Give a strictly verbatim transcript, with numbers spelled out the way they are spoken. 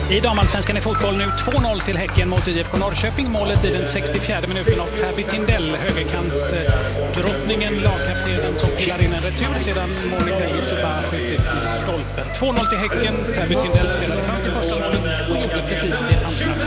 I damallsvenskan i fotboll nu två noll till Häcken mot I F K Norrköping. Målet i den sextiofjärde minuten av Tabby Tindell, högerkants drottningen, lagkaptenen som killar in en retur sedan Monica Yusufa skjutit i stolpen. två noll till Häcken. Tabby Tindell spelade fram till första målet och gjorde precis det andra.